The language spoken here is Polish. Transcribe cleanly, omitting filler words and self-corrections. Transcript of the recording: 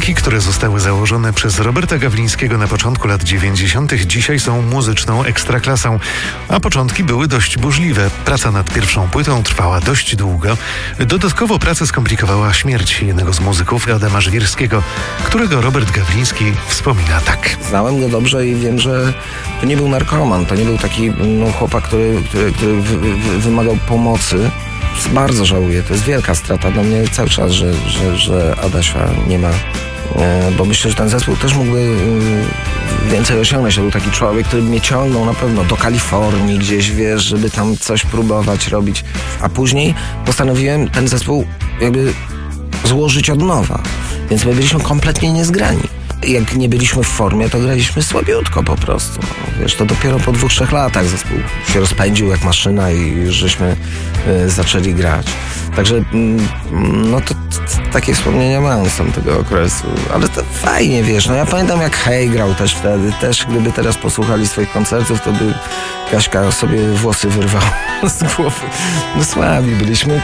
Wilki, które zostały założone przez Roberta Gawlińskiego na początku lat 90. dzisiaj są muzyczną ekstraklasą, a początki były dość burzliwe. Praca nad pierwszą płytą trwała dość długo. Dodatkowo pracę skomplikowała śmierć jednego z muzyków, Adama Żwirskiego, którego Robert Gawliński wspomina tak. Znałem go dobrze i wiem, że to nie był narkoman, to nie był taki chłopak, który wymagał pomocy. Bardzo żałuję, to jest wielka strata dla mnie cały czas, że Adasia nie ma, bo myślę, że ten zespół też mógłby więcej osiągnąć. To był taki człowiek, który mnie ciągnął na pewno do Kalifornii gdzieś, wiesz, żeby tam coś próbować robić, a później postanowiłem ten zespół jakby złożyć od nowa, więc my byliśmy kompletnie niezgrani. Jak nie byliśmy w formie, to graliśmy słabiutko po prostu. Wiesz, to dopiero po 2-3 latach zespół się rozpędził jak maszyna i żeśmy zaczęli grać. Także takie wspomnienia mam z tamtego okresu. Ale to fajnie, wiesz. Ja pamiętam jak Hej grał też wtedy. Też gdyby teraz posłuchali swoich koncertów, to by Kaśka sobie włosy wyrwała z głowy. Słabi byliśmy.